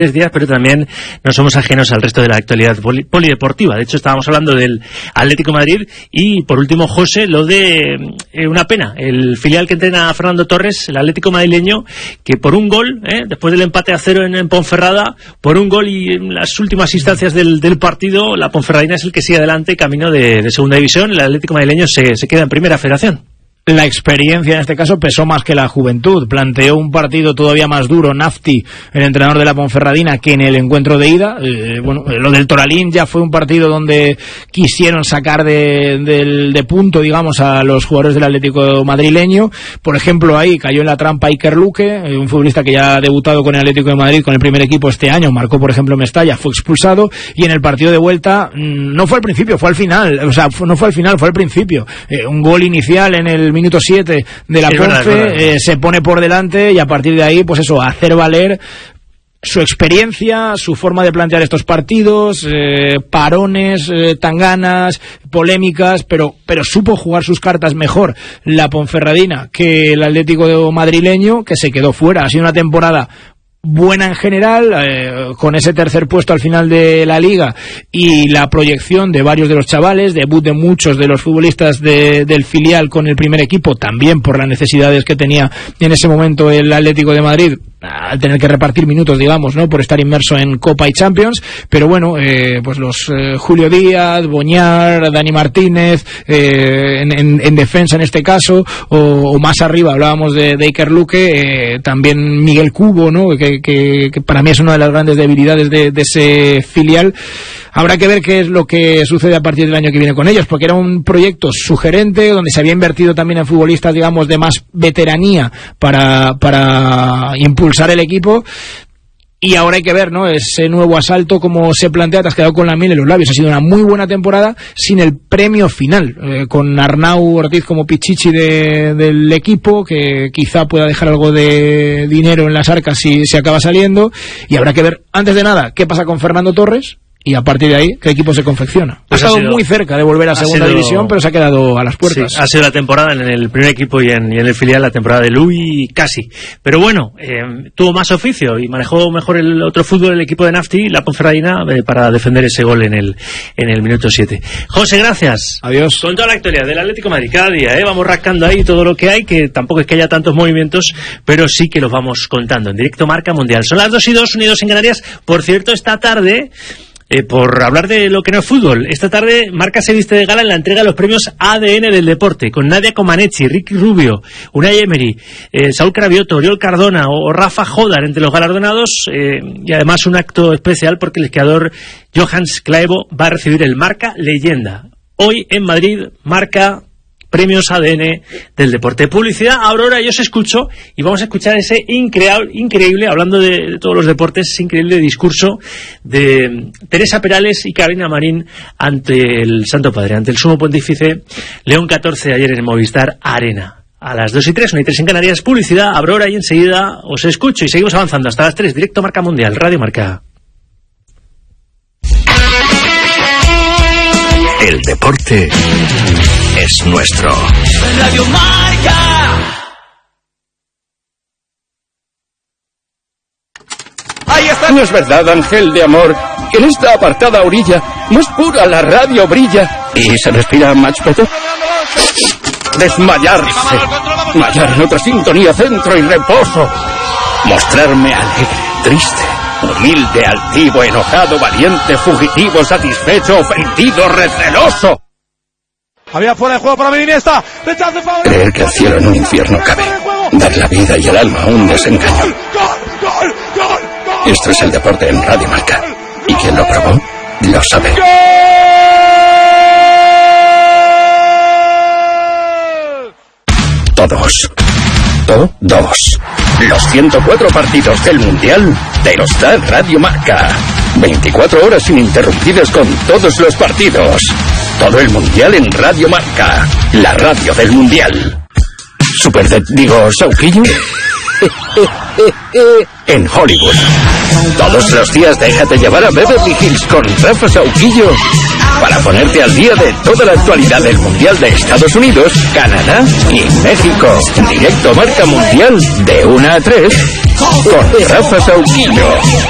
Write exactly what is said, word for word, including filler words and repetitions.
días, pero también no somos ajenos al resto de la actualidad poli polideportiva. De hecho, estábamos hablando del Atlético de Madrid y, por último, José, lo de eh, una pena, el filial que entrena a Fernando Torres, el Atlético madrileño, que por un gol, eh, después del empate a cero en, en Ponferrada, por un gol y en las últimas instancias del, del partido, la Ponferradina es el que sigue adelante, camino de, de segunda división. El Atlético madrileño se, se queda en primera federación. La experiencia en este caso pesó más que la juventud. Planteó un partido todavía más duro Nafti, el entrenador de la Ponferradina, que en el encuentro de ida. Eh, bueno, lo del Toralín ya fue un partido donde quisieron sacar de, de, de punto, digamos, a los jugadores del Atlético madrileño. Por ejemplo, ahí cayó en la trampa Iker Luque, un futbolista que ya ha debutado con el Atlético de Madrid, con el primer equipo este año, marcó por ejemplo Mestalla, fue expulsado, y en el partido de vuelta no fue al principio, fue al final, o sea, no fue al final, fue al principio. Eh, un gol inicial en el minuto siete de la es Ponfe, verdad, es verdad. Eh, se pone por delante y a partir de ahí, pues eso, hacer valer su experiencia, su forma de plantear estos partidos, eh, parones, eh, tanganas, polémicas, pero pero supo jugar sus cartas mejor la Ponferradina que el Atlético madrileño, que se quedó fuera. Ha sido una temporada buena en general, eh, con ese tercer puesto al final de la liga y la proyección de varios de los chavales, debut de muchos de los futbolistas de, del filial con el primer equipo, también por las necesidades que tenía en ese momento el Atlético de Madrid, al tener que repartir minutos, digamos, ¿no?, por estar inmerso en Copa y Champions. Pero bueno, eh, pues los eh, Julio Díaz, Boñar, Dani Martínez, eh, en, en, en defensa en este caso, o, o más arriba hablábamos de, de Iker Luque, eh, también Miguel Cubo, ¿no?, que, que, que para mí es una de las grandes debilidades de, de ese filial. Habrá que ver qué es lo que sucede a partir del año que viene con ellos, porque era un proyecto sugerente donde se había invertido también en futbolistas, digamos, de más veteranía para, para impulsar el equipo. Y ahora hay que ver, ¿no?, ese nuevo asalto, como se plantea. Te has quedado con la miel en los labios. Ha sido una muy buena temporada sin el premio final, eh, con Arnau Ortiz como pichichi de, del equipo, que quizá pueda dejar algo de dinero en las arcas si se acaba saliendo. Y habrá que ver, antes de nada, qué pasa con Fernando Torres. Y a partir de ahí, ¿qué equipo se confecciona? Pues ha estado ha sido, muy cerca de volver a segunda sido, división, pero se ha quedado a las puertas. Sí, ha sido la temporada en el primer equipo y en, y en el filial, la temporada de Luis casi. Pero bueno, eh, tuvo más oficio y manejó mejor el otro fútbol, el equipo de Nafti, la Ponferradina, eh, para defender ese gol en el en el minuto siete. José, gracias. Adiós. Con toda la actualidad del Atlético de Madrid, cada día, ¿eh? Vamos rascando ahí todo lo que hay, que tampoco es que haya tantos movimientos, pero sí que los vamos contando en directo Marca Mundial. Son las dos y dos, Unidos en Canarias. Por cierto, esta tarde... Eh, por hablar de lo que no es fútbol, esta tarde Marca se viste de gala en la entrega de los premios A D N del deporte, con Nadia Comaneci, Ricky Rubio, Unai Emery, eh, Saúl Cravioto, Oriol Cardona o, o Rafa Jodar entre los galardonados, eh, y además un acto especial porque el esquiador Johans Claevo va a recibir el Marca Leyenda. Hoy en Madrid, Marca... Premios A D N del deporte. Publicidad, Aurora, yo os escucho y vamos a escuchar ese increíble, increíble hablando de, de todos los deportes, increíble discurso de Teresa Perales y Carolina Marín ante el Santo Padre, ante el Sumo Pontífice León catorce ayer en Movistar Arena. A las dos y tres, una y tres en Canarias, publicidad, Aurora, y enseguida os escucho y seguimos avanzando hasta las tres, directo Marca Mundial, Radio Marca. El deporte es nuestro. Radio Marca. Ahí está. No es verdad, ángel de amor, que en esta apartada orilla más pura la radio brilla y se respira más peto. Desmayarse, hallar en otra sintonía, centro y reposo, mostrarme alegre, triste, humilde, altivo, enojado, valiente, fugitivo, satisfecho, ofendido, receloso. Había fuera de juego para Iniesta. Rechace favorable. Creer que el cielo en un infierno cabe. Dar la vida y el alma a un desengaño. Gol, gol, gol, gol. Esto es el deporte en Radio Marca. Y quien lo probó, lo sabe. Todos. Todos. Los ciento cuatro partidos del Mundial te los da Radio Marca. veinticuatro horas ininterrumpidas con todos los partidos. Todo el Mundial en Radio Marca, la radio del Mundial. Super de, digo, Sauquillo. En Hollywood. Todos los días déjate llevar a Beverly Hills con Rafa Sauquillo para ponerte al día de toda la actualidad del Mundial de Estados Unidos, Canadá y México. Directo Marca Mundial de una a tres con Rafa Sauquillo.